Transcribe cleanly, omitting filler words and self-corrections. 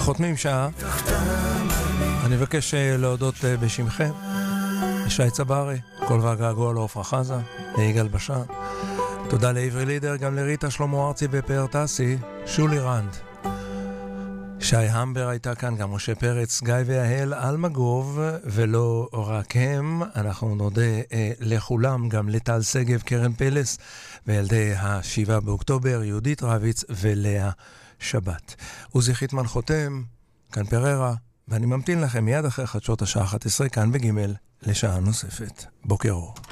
חותמים שעה. אני מבקש להודות בשמכם לשי צברי, קול והגעגוע לעופרה חזה, ליגאל בשן. תודה לעברי לידר, גם לריטה שלמה ארצי ופאר טסי, שולי רנד. שי המבר הייתה כאן, גם משה פרץ, גיא וההל, אלמגוב, ולא רק הם. אנחנו נודה לכולם, גם לטל סגב, קרן פלס, וילדי ה7 באוקטובר, יהודית רביץ ולאה שבת. עוזי חיטמן חותם, כאן פררה, ואני ממתין לכם מיד אחרי חדשות השעה 11, כאן בג' לשעה נוספת. בוקר אור.